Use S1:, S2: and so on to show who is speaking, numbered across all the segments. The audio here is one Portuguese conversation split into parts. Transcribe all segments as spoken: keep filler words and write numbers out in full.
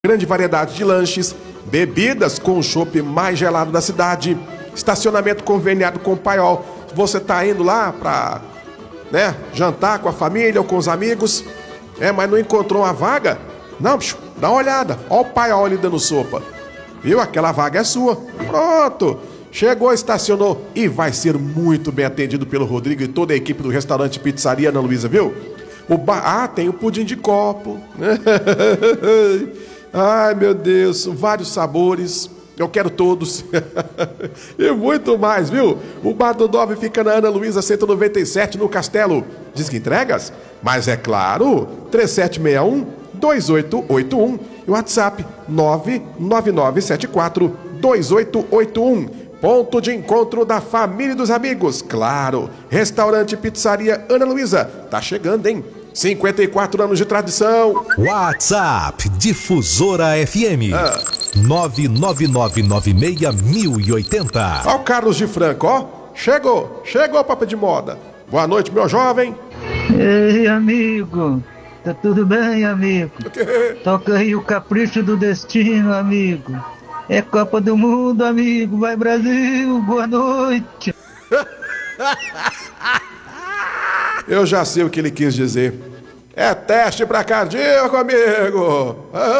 S1: Grande variedade de lanches, bebidas com o chopp mais gelado da cidade, estacionamento conveniado com o Paiol. Você tá indo lá pra, né, jantar com a família ou com os amigos, é, mas não encontrou uma vaga? Não, bicho, dá uma olhada, ó o Paiol ali dando sopa. Viu? Aquela vaga é sua. Pronto. Chegou, estacionou e vai ser muito bem atendido pelo Rodrigo e toda a equipe do restaurante Pizzaria Ana Luísa, viu? O ba... Ah, tem o pudim de copo. Ai, meu Deus, vários sabores. Eu quero todos. E muito mais, viu? O Bar do Nove fica na Ana Luísa cento e noventa e sete, no Castelo. Diz que entregas? Mas é claro, três sete seis um, dois oito oito um e o WhatsApp nove nove nove sete quatro dois oito oito um. Ponto de encontro da família e dos amigos. Claro, restaurante Pizzaria Ana Luísa. Tá chegando, hein? cinquenta e quatro anos de tradição.
S2: WhatsApp Difusora F M ah. nove nove nove nove seis zero oito zero.
S1: Ó o Carlos de Franco, ó. Chegou, chegou, papo de moda. Boa noite, meu jovem.
S3: Ei, amigo. Tá tudo bem, amigo? Toca aí o Capricho do Destino, amigo. É Copa do Mundo, amigo. Vai, Brasil. Boa noite.
S1: Eu já sei o que ele quis dizer. É teste pra cardíaco, amigo. Ah.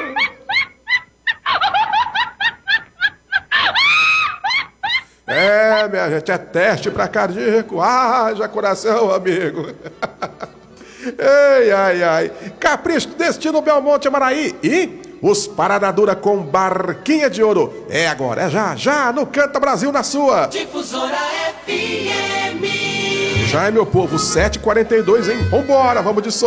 S1: É, minha gente, é teste pra cardíaco. Haja coração, amigo. Ei, ai, ai. Capricho, Destino, Belmonte, Amaraí. E os Parada Dura com Barquinha de Ouro. É agora, é já, já, no Canta Brasil na sua
S4: Difusora F M.
S1: Já é, meu povo, sete e quarenta e dois, hein? Vambora, vamos de som.